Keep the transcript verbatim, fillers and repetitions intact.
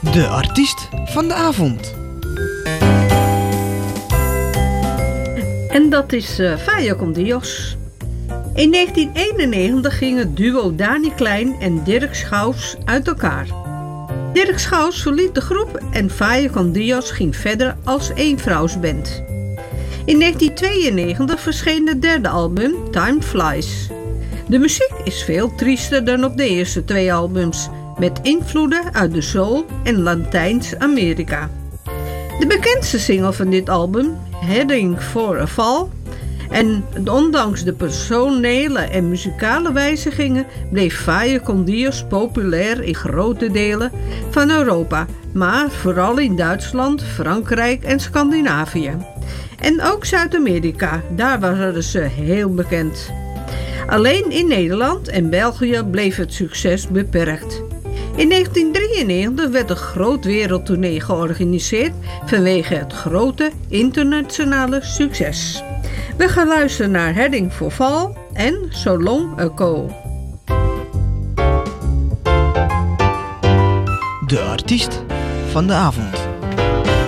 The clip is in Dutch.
De artiest van de avond. En dat is uh, Faya con Dios. In negentien eenennegentig ging het duo Dani Klein en Dirk Schouws uit elkaar. Dirk Schouws verliet de groep en Faya con Dios ging verder als eenvrouwsband. In negentien tweeënnegentig verscheen het derde album Time Flies. De muziek is veel triester dan op de eerste twee albums, met invloeden uit de soul en Latijns-Amerika. De bekendste single van dit album, Heading for a Fall, en ondanks de personele en muzikale wijzigingen bleef Faya con Dios populair in grote delen van Europa, maar vooral in Duitsland, Frankrijk en Scandinavië. En ook Zuid-Amerika, daar waren ze heel bekend. Alleen in Nederland en België bleef het succes beperkt. In negentien drieënnegentig werd een groot wereldtournee georganiseerd vanwege het grote internationale succes. We gaan luisteren naar Heading for Fall en So Long Ago. De artiest van de avond.